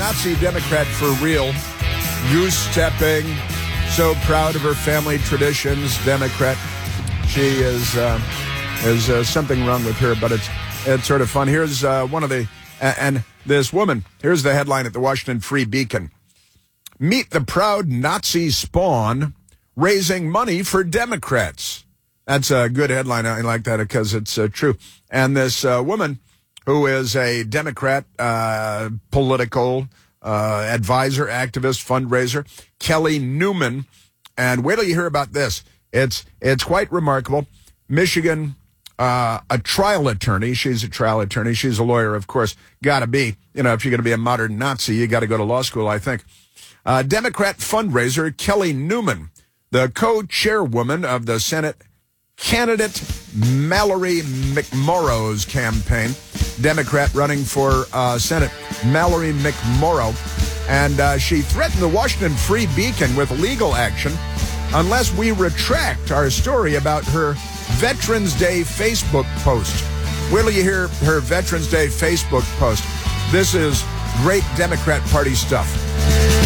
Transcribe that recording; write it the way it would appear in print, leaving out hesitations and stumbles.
Nazi Democrat for real, goose-stepping, so proud of her family traditions, Democrat. She is something wrong with her, but it's sort of fun. Here's one of the, and this woman, here's the headline at the Washington Free Beacon. Meet the proud Nazi spawn raising money for Democrats. That's a good headline. I like that because it's true. And this woman who is a Democrat political advisor, activist, fundraiser, Kelly Newman. And wait till you hear about this. It's quite remarkable. Michigan, a trial attorney. She's a trial attorney. She's a lawyer, of course. Got to be. You know, if you're going to be a modern Nazi, you got to go to law school, I think. Democrat fundraiser Kelly Newman, the co-chairwoman of the Senate candidate Mallory McMorrow's campaign. Democrat running for Senate, Mallory McMorrow. And she threatened the Washington Free Beacon with legal action unless we retract our story about her Veterans Day Facebook post. Wait till you hear her Veterans Day Facebook post. This is great Democrat Party stuff.